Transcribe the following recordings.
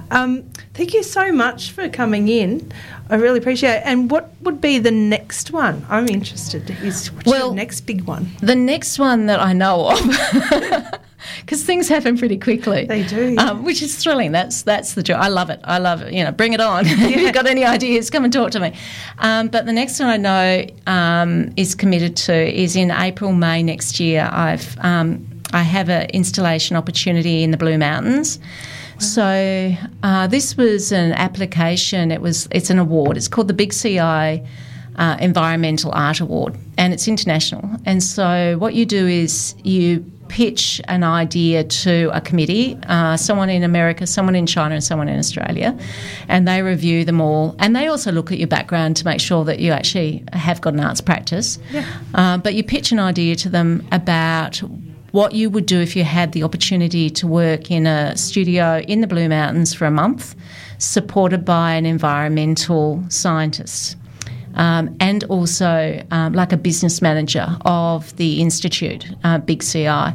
Thank you so much for coming in. I really appreciate it. And what would be the next one? I'm interested. What's your next big one? The next one that I know of, because things happen pretty quickly. They do, yeah. Which is thrilling. That's the joy. I love it. Bring it on. If you've got any ideas, come and talk to me. But the next one I know is committed to is in April, May next year. I have an installation opportunity in the Blue Mountains. So this was an application. It's an award. It's called the Big CI Environmental Art Award, and it's international. And so what you do is you pitch an idea to a committee, someone in America, someone in China, and someone in Australia, and they review them all. And they also look at your background to make sure that you actually have got an arts practice. Yeah. But you pitch an idea to them about what you would do if you had the opportunity to work in a studio in the Blue Mountains for a month, supported by an environmental scientist, and also like a business manager of the institute, Big CI.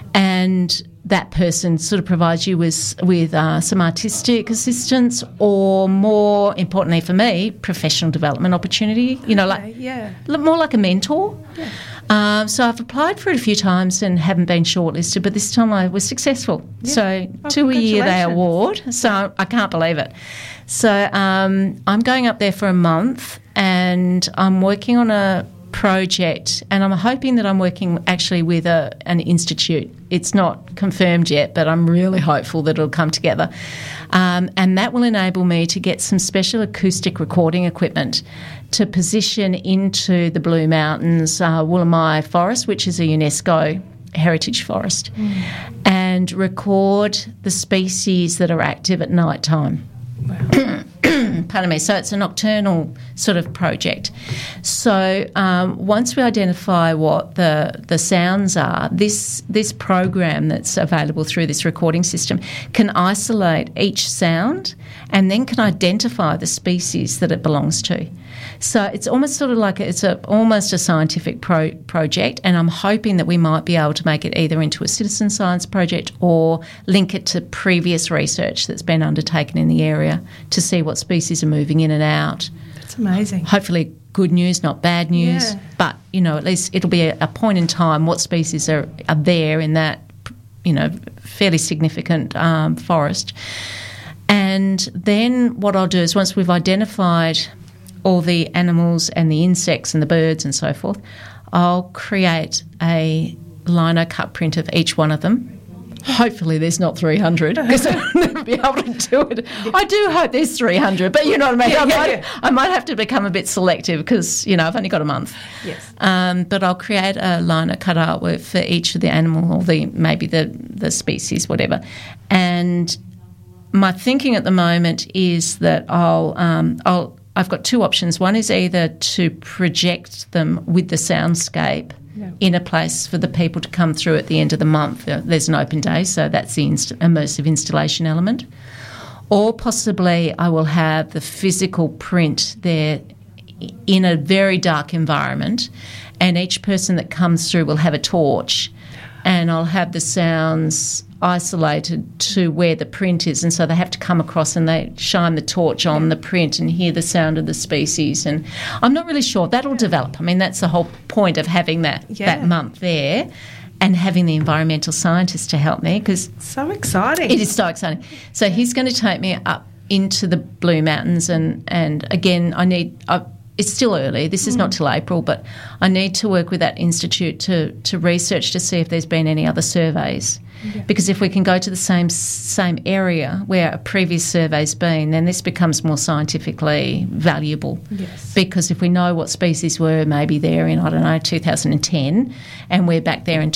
And that person sort of provides you with some artistic assistance, or more importantly for me, professional development opportunity, more like a mentor. Yeah. So I've applied for it a few times and haven't been shortlisted, but this time I was successful. Yeah. So 2 a year they award, so I can't believe it. So I'm going up there for a month, and I'm working on a project, and I'm hoping that I'm working actually with an institute. It's not confirmed yet, but I'm really hopeful that it'll come together. And that will enable me to get some special acoustic recording equipment to position into the Blue Mountains, Woolamai Forest, which is a UNESCO heritage forest, and record the species that are active at night time. Wow. Pardon me. So it's a nocturnal sort of project. So once we identify what the sounds are, this program that's available through this recording system can isolate each sound and then can identify the species that it belongs to. So it's almost sort of like almost a scientific project, and I'm hoping that we might be able to make it either into a citizen science project or link it to previous research that's been undertaken in the area to see what species are moving in and out. That's amazing. Hopefully good news, not bad news, but, at least it'll be a point in time what species are there in that, fairly significant forest. And then what I'll do is once we've identified all the animals and the insects and the birds and so forth, I'll create a lino cut print of each one of them. Hopefully there's not 300, because I'll never be able to do it. I do hope there's 300, but you know what I mean? I might have to become a bit selective because, I've only got a month. Yes. But I'll create a lino cut artwork for each of the animal or maybe the species, whatever. And my thinking at the moment is that I've got two options. One is either to project them with the soundscape in a place for the people to come through at the end of the month. There's an open day, so that's the immersive installation element. Or possibly I will have the physical print there in a very dark environment, and each person that comes through will have a torch, and I'll have the sounds isolated to where the print is, and so they have to come across and they shine the torch on the print and hear the sound of the species. And I'm not really sure. That'll develop. I mean, that's the whole point of having that month there and having the environmental scientist to help me, because so exciting. It is so exciting. So he's going to take me up into the Blue Mountains, and again, it's still early. This is not till April, but I need to work with that institute to research to see if there's been any other surveys. Yeah. Because if we can go to the same area where a previous survey's been, then this becomes more scientifically valuable. Yes. Because if we know what species were maybe there in, 2010, and we're back there in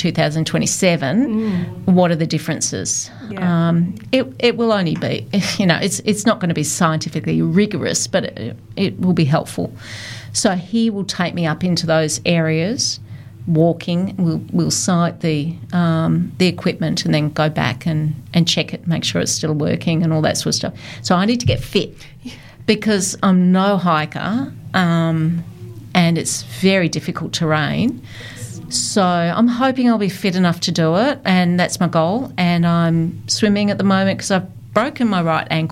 2027, what are the differences? Yeah. It will only be, it's not going to be scientifically rigorous, but it will be helpful. So he will take me up into those areas, walking. We'll site the equipment and then go back and check it, make sure it's still working and all that sort of stuff. So I need to get fit because I'm no hiker, and it's very difficult terrain. So I'm hoping I'll be fit enough to do it, and that's my goal. And I'm swimming at the moment because I've broken my right ankle